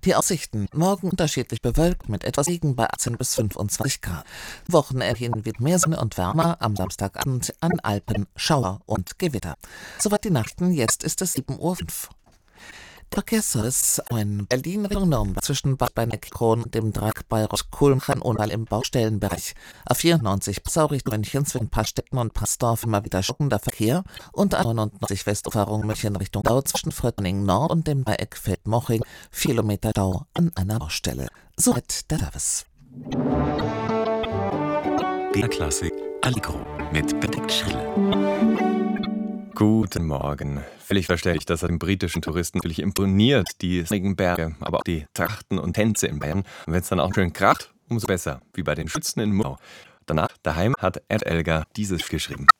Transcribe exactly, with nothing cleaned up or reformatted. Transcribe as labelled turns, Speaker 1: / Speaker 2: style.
Speaker 1: Die Aussichten: morgen unterschiedlich bewölkt mit etwas Regen bei achtzehn bis fünfundzwanzig Grad. Wochenende hin wird mehr Sonne und wärmer, am Samstagabend an Alpen Schauer und Gewitter. Soweit die Nachrichten, jetzt ist es sieben Uhr fünf. Der Verkehrsservice in Berlin Richtung Nürnberg zwischen Bad Beineckkron und dem Dreieck Bayreuth-Kulm Unfall im Baustellenbereich. A vierundneunzig Passau Richtung München zwischen Pastetten und Passdorf immer wieder stockender Verkehr und A neunundneunzig Westuferung München Richtung Dau zwischen Frötting Nord und dem Dreieck Feldmoching vier Kilometer Stau an einer Baustelle. Soweit der Service.
Speaker 2: Der Klassik Allegro mit Benedikt Schrille.
Speaker 3: Guten Morgen. Völlig verständlich, dass er den britischen Touristen wirklich imponiert, die sonnigen Berge, aber auch die Trachten und Tänze in Bayern. Und wenn es dann auch schön kracht, umso besser, wie bei den Schützen in Murnau. Danach, daheim, hat Ed Elgar dieses geschrieben.